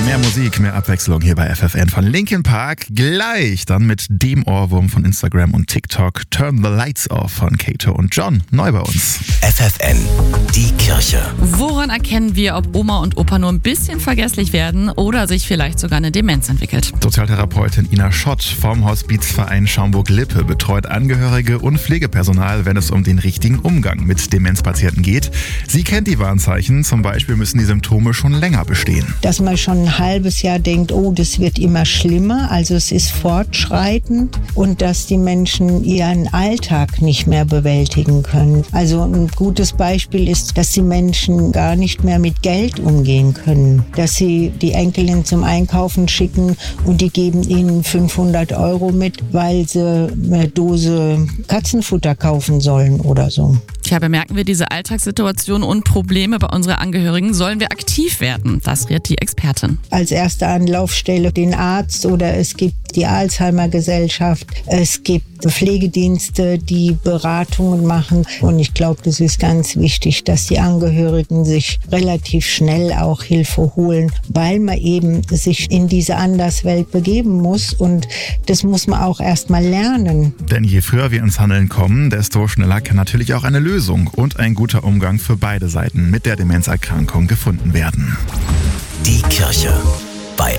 Mehr Musik, mehr Abwechslung hier bei FFN von Linkin Park. Gleich dann mit dem Ohrwurm von Instagram und TikTok. Turn the Lights Off von Kato und John. Neu bei uns. FFN, die Kirche. Woran erkennen wir, ob Oma und Opa nur ein bisschen vergesslich werden oder sich vielleicht sogar eine Demenz entwickelt? Sozialtherapeutin Ina Schott vom Hospizverein Schaumburg-Lippe betreut Angehörige und Pflegepersonal, wenn es um den richtigen Umgang mit Demenzpatienten geht. Sie kennt die Warnzeichen. Zum Beispiel müssen die Symptome schon länger bestehen. Dass man schon ein halbes Jahr denkt, oh, das wird immer schlimmer, also es ist fortschreitend, und dass die Menschen ihren Alltag nicht mehr bewältigen können. Also ein gutes Beispiel ist, dass die Menschen gar nicht mehr mit Geld umgehen können, dass sie die Enkelin zum Einkaufen schicken und die geben ihnen 500 € mit, weil sie eine Dose Katzenfutter kaufen sollen oder so. Tja, bemerken wir diese Alltagssituation und Probleme bei unseren Angehörigen, sollen wir aktiv werden. Das rät die Expertin. Als erste Anlaufstelle den Arzt, oder es gibt die Alzheimer-Gesellschaft, es gibt Pflegedienste, die Beratungen machen. Und ich glaube, das ist ganz wichtig, dass die Angehörigen sich relativ schnell auch Hilfe holen, weil man eben sich in diese Anderswelt begeben muss. Und das muss man auch erst mal lernen. Denn je früher wir ins Handeln kommen, desto schneller kann natürlich auch eine Lösung und ein guter Umgang für beide Seiten mit der Demenzerkrankung gefunden werden. Die Kirche.